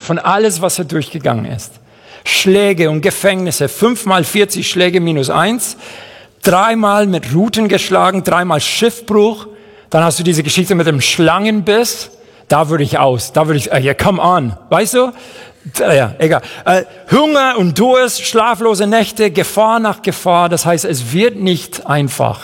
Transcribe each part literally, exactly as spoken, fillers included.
von alles, was er durchgegangen ist. Schläge und Gefängnisse, fünfmal vierzig Schläge minus eins, dreimal mit Ruten geschlagen, dreimal Schiffbruch. Dann hast du diese Geschichte mit dem Schlangenbiss. Da würde ich aus, da würde ich, äh, ja, come on, weißt du? Ja, egal. Äh, Hunger und Durst, schlaflose Nächte, Gefahr nach Gefahr. Das heißt, es wird nicht einfach.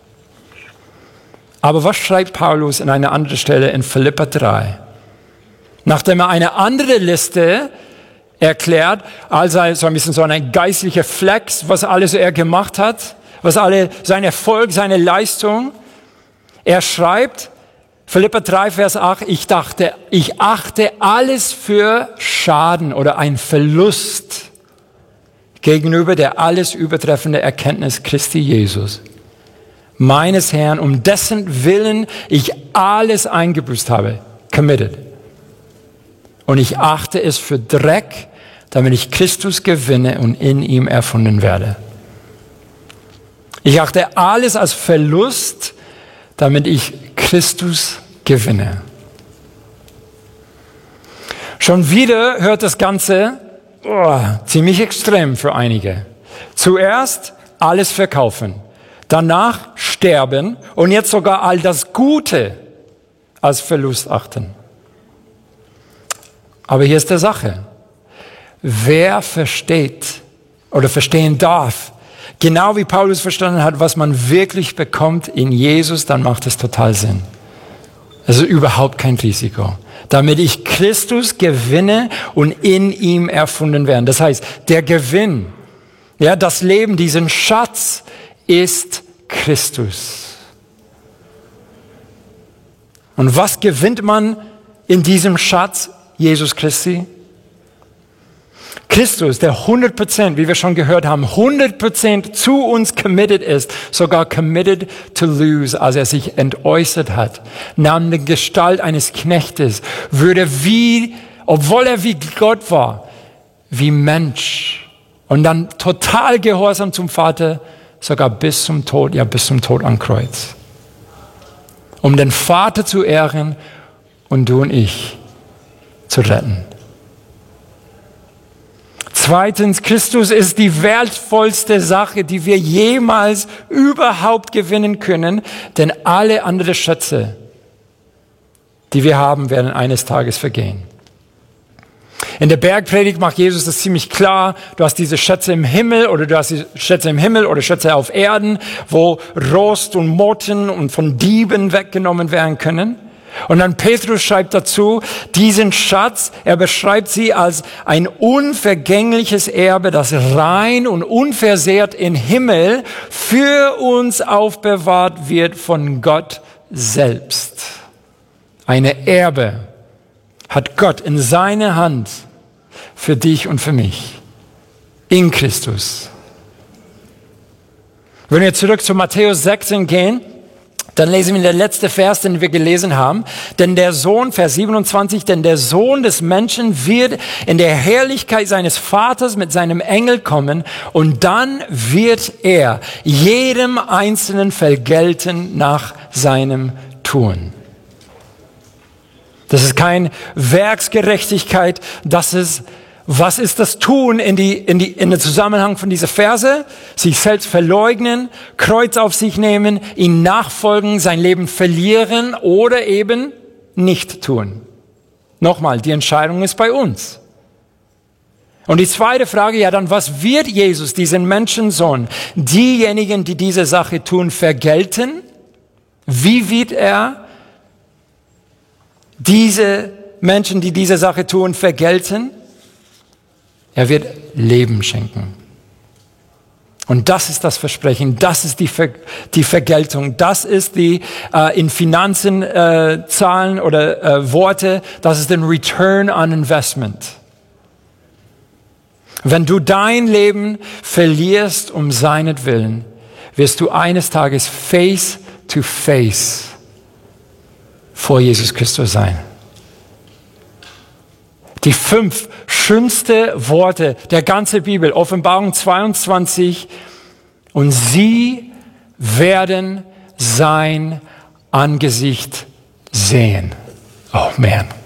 Aber was schreibt Paulus in einer anderen Stelle in Philipper drei? Nachdem er eine andere Liste erklärt, also so ein bisschen so ein geistlicher Flex, was alles er gemacht hat, was alle, sein Erfolg, seine Leistung. Er schreibt, Philipper drei, Vers acht, ich dachte, ich achte alles für Schaden oder ein Verlust gegenüber der alles übertreffende Erkenntnis Christi Jesus, meines Herrn, um dessen Willen ich alles eingebüßt habe, committed. Und ich achte es für Dreck, damit ich Christus gewinne und in ihm erfunden werde. Ich achte alles als Verlust, damit ich Christus gewinne. Schon wieder hört das Ganze oh, ziemlich extrem für einige. Zuerst alles verkaufen, danach sterben und jetzt sogar all das Gute als Verlust achten. Aber hier ist die Sache. Wer versteht oder verstehen darf, genau wie Paulus verstanden hat, was man wirklich bekommt in Jesus, dann macht es total Sinn. Also überhaupt kein Risiko. Damit ich Christus gewinne und in ihm erfunden werde. Das heißt, der Gewinn, ja, das Leben, diesen Schatz ist Christus. Und was gewinnt man in diesem Schatz Jesus Christi? Christus, der hundert Prozent, wie wir schon gehört haben, hundert Prozent zu uns committed ist, sogar committed to lose, als er sich entäußert hat, nahm die Gestalt eines Knechtes, würde wie, obwohl er wie Gott war, wie Mensch und dann total gehorsam zum Vater, sogar bis zum Tod, ja bis zum Tod am Kreuz. Um den Vater zu ehren und du und ich zu retten. Zweitens, Christus ist die wertvollste Sache, die wir jemals überhaupt gewinnen können, denn alle anderen Schätze, die wir haben, werden eines Tages vergehen. In der Bergpredigt macht Jesus das ziemlich klar. Du hast diese Schätze im Himmel oder du hast die Schätze im Himmel oder Schätze auf Erden, wo Rost und Motten und von Dieben weggenommen werden können. Und dann Petrus schreibt dazu, diesen Schatz, er beschreibt sie als ein unvergängliches Erbe, das rein und unversehrt im Himmel für uns aufbewahrt wird von Gott selbst. Eine Erbe hat Gott in seiner Hand für dich und für mich. In Christus. Wenn wir zurück zu Matthäus sechzehn gehen, dann lesen wir den letzten Vers, den wir gelesen haben. Denn der Sohn, Vers siebenundzwanzig, denn der Sohn des Menschen wird in der Herrlichkeit seines Vaters mit seinem Engel kommen und dann wird er jedem Einzelnen vergelten nach seinem Tun. Das ist keine Werksgerechtigkeit, das ist, was ist das Tun in, die, in, die, in den Zusammenhang von dieser Verse? Sich selbst verleugnen, Kreuz auf sich nehmen, ihm nachfolgen, sein Leben verlieren oder eben nicht tun. Nochmal, die Entscheidung ist bei uns. Und die zweite Frage, ja dann, was wird Jesus, diesen Menschensohn, diejenigen, die diese Sache tun, vergelten? Wie wird er diese Menschen, die diese Sache tun, vergelten? Er wird Leben schenken. Und das ist das Versprechen, das ist die, Ver, die Vergeltung, das ist die äh, in Finanzen äh, Zahlen oder äh, Worte, das ist den Return on Investment. Wenn du dein Leben verlierst um seinetwillen, wirst du eines Tages face to face vor Jesus Christus sein. Die fünf schönste Worte der ganzen Bibel, Offenbarung zweiundzwanzig, und sie werden sein Angesicht sehen. Oh man.